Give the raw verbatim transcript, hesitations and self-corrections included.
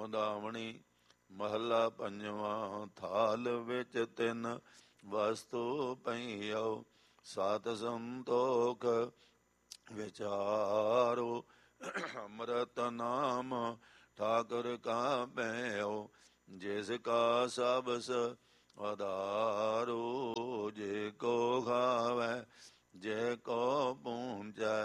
ਮਦਾਵਣੀ ਮਹੱਲਾ ਪੰਜਵਾਂ। ਥਾਲ ਵਿੱਚ ਤਿੰਨ ਵਸਤੂ ਪਈਓ, ਸਤ ਸੰਤੋਖ ਵਿਚਾਰੋ। ਅੰਮ੍ਰਿਤ ਨਾਮ ਠਾਕੁਰ ਕਾ ਪੈਓ, ਜਿਸ ਕਾ ਸਬਸ ਆਧਾਰੋ। ਜੇ ਕੋ ਖਾਵੈ ਜੇ ਕੋ ਪੂੰਝੈ,